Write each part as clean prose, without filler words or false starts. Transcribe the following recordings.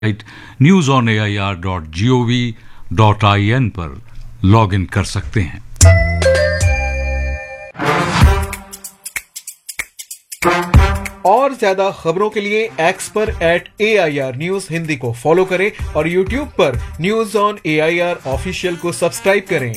news.on.air.gov.in पर log in कर सकते हैं। और ज्यादा खबरों के लिए एक्स पर @AIR News हिंदी को फॉलो करें और यूट्यूब पर न्यूज ऑन AIR ऑफिशियल को सब्सक्राइब करें।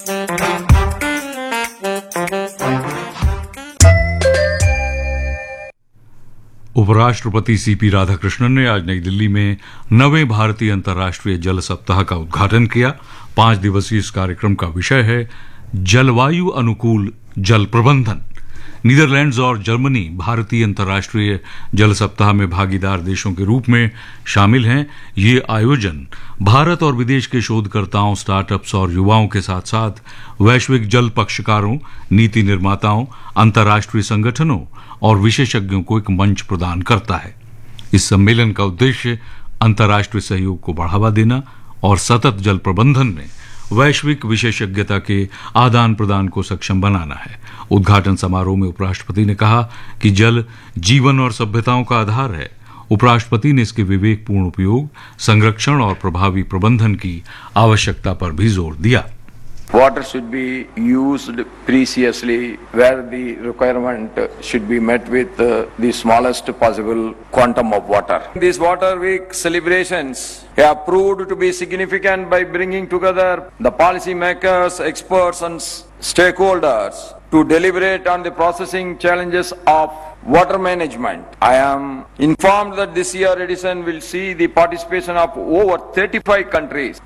उपराष्ट्रपति सीपी राधाकृष्णन ने आज नई दिल्ली में 9वें भारतीय अंतर्राष्ट्रीय जल सप्ताह का उद्घाटन किया। 5 दिवसीय इस कार्यक्रम का विषय है जलवायु अनुकूल जल प्रबंधन। नीदरलैंड्स और जर्मनी भारतीय अंतर्राष्ट्रीय जल सप्ताह में भागीदार देशों के रूप में शामिल हैं। ये आयोजन भारत और विदेश के शोधकर्ताओं, स्टार्टअप्स और युवाओं के साथ साथ वैश्विक जल पक्षकारों, नीति निर्माताओं, अंतर्राष्ट्रीय संगठनों और विशेषज्ञों को एक मंच प्रदान करता है। इस सम्मेलन का उद्देश्य अंतर्राष्ट्रीय सहयोग को बढ़ावा देना और सतत जल प्रबंधन में वैश्विक विशेषज्ञता के आदान प्रदान को सक्षम बनाना है। उद्घाटन समारोह में उपराष्ट्रपति ने कहा कि जल जीवन और सभ्यताओं का आधार है। उपराष्ट्रपति ने इसके विवेकपूर्ण उपयोग, संरक्षण और प्रभावी प्रबंधन की आवश्यकता पर भी जोर दिया। Water should be used preciously where the requirement should be met with the smallest possible quantum of water. These Water Week celebrations have proved to be significant by bringing together the policy makers, experts and stakeholders to deliberate on the processing challenges of water management. I am informed that this year edition will see the participation of over 35 countries.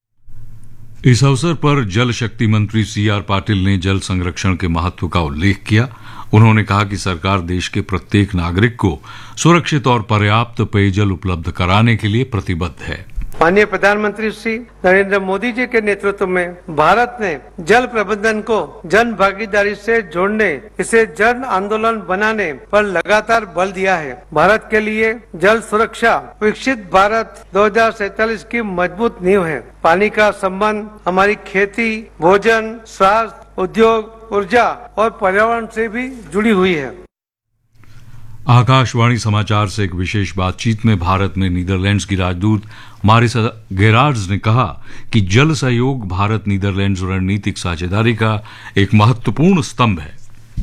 इस अवसर पर जल शक्ति मंत्री CR Patil ने जल संरक्षण के महत्व का उल्लेख किया। उन्होंने कहा कि सरकार देश के प्रत्येक नागरिक को सुरक्षित और पर्याप्त पेयजल उपलब्ध कराने के लिए प्रतिबद्ध है। माननीय प्रधानमंत्री श्री नरेंद्र मोदी जी के नेतृत्व में भारत ने जल प्रबंधन को जन भागीदारी से जोड़ने, इसे जन आंदोलन बनाने पर लगातार बल दिया है। भारत के लिए जल सुरक्षा विकसित भारत 2047 की मजबूत नींव है। पानी का संबंध हमारी खेती, भोजन, स्वास्थ्य, उद्योग, ऊर्जा और पर्यावरण से भी जुड़ी हुई है। आकाशवाणी समाचार से एक विशेष बातचीत में भारत में नीदरलैंड्स की राजदूत मारिसा गेरार्ड्स ने कहा कि जल सहयोग भारत नीदरलैंड्स रणनीतिक साझेदारी का एक महत्वपूर्ण स्तंभ है।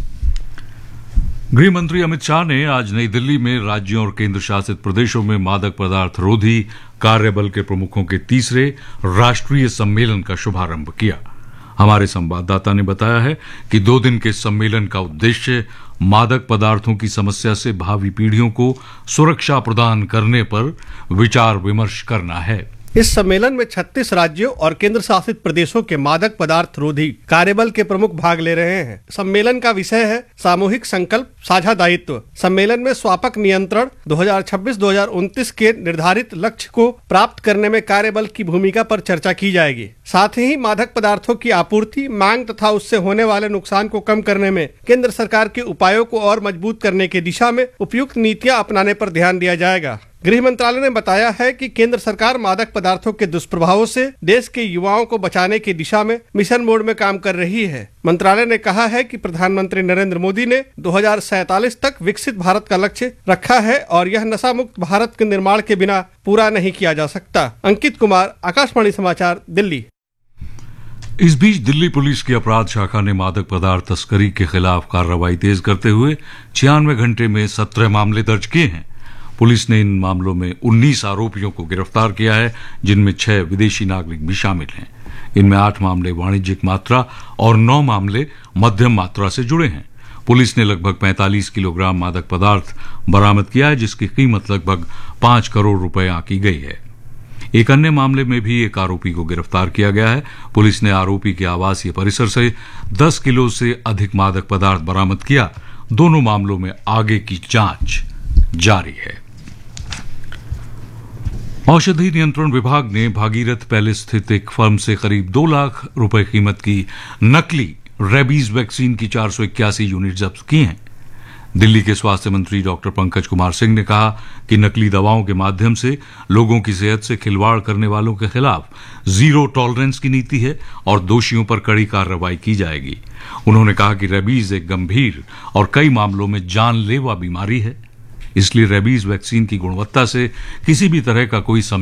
गृह मंत्री अमित शाह ने आज नई दिल्ली में राज्यों और केंद्र शासित प्रदेशों में मादक पदार्थ रोधी कार्यबल के प्रमुखों के 3रे राष्ट्रीय सम्मेलन का शुभारंभ किया। हमारे संवाददाता ने बताया है कि 2 दिन के सम्मेलन का उद्देश्य मादक पदार्थों की समस्या से भावी पीढ़ियों को सुरक्षा प्रदान करने पर विचार विमर्श करना है। इस सम्मेलन में 36 राज्यों और केंद्र शासित प्रदेशों के मादक पदार्थ रोधी कार्यबल के प्रमुख भाग ले रहे हैं। सम्मेलन का विषय है सामूहिक संकल्प, साझा दायित्व। सम्मेलन में स्वापक नियंत्रण 2026-2029 के निर्धारित लक्ष्य को प्राप्त करने में कार्यबल की भूमिका पर चर्चा की जाएगी। साथ ही मादक पदार्थों की आपूर्ति, मांग तथा उससे होने वाले नुकसान को कम करने में केंद्र सरकार के उपायों को और मजबूत करने की दिशा में उपयुक्त नीतियां अपनाने पर ध्यान दिया जाएगा। गृह मंत्रालय ने बताया है कि केंद्र सरकार मादक पदार्थों के दुष्प्रभावों से देश के युवाओं को बचाने की दिशा में मिशन मोड में काम कर रही है। मंत्रालय ने कहा है कि प्रधानमंत्री नरेंद्र मोदी ने 2047 तक विकसित भारत का लक्ष्य रखा है और यह नशा मुक्त भारत के निर्माण के बिना पूरा नहीं किया जा सकता। अंकित कुमार, आकाशवाणी समाचार, दिल्ली। इस बीच दिल्ली पुलिस की अपराध शाखा ने मादक पदार्थ तस्करी के खिलाफ कार्रवाई तेज करते हुए 96 घंटे में 17 मामले दर्ज किए हैं। पुलिस ने इन मामलों में 19 आरोपियों को गिरफ्तार किया है, जिनमें 6 विदेशी नागरिक भी शामिल हैं। इनमें 8 मामले वाणिज्यिक मात्रा और 9 मामले मध्यम मात्रा से जुड़े हैं। पुलिस ने लगभग 45 किलोग्राम मादक पदार्थ बरामद किया है, जिसकी कीमत लगभग 5 करोड़ रुपए आंकी गई है। एक अन्य मामले में भी एक आरोपी को गिरफ्तार किया गया है। पुलिस ने आरोपी के आवासीय परिसर से 10 किलो से अधिक मादक पदार्थ बरामद किया। दोनों मामलों में आगे की जांच जारी है। औषधि नियंत्रण विभाग ने भागीरथ पैलेस स्थित एक फर्म से करीब 2 लाख रुपए कीमत की नकली रेबीज वैक्सीन की 481 यूनिट जब्त की हैं। दिल्ली के स्वास्थ्य मंत्री डॉक्टर पंकज कुमार सिंह ने कहा कि नकली दवाओं के माध्यम से लोगों की सेहत से खिलवाड़ करने वालों के खिलाफ जीरो टॉलरेंस की नीति है और दोषियों पर कड़ी कार्रवाई की जाएगी। उन्होंने कहा कि रेबीज एक गंभीर और कई मामलों में जानलेवा बीमारी है। इसलिए रेबीज वैक्सीन की गुणवत्ता से किसी भी तरह का कोई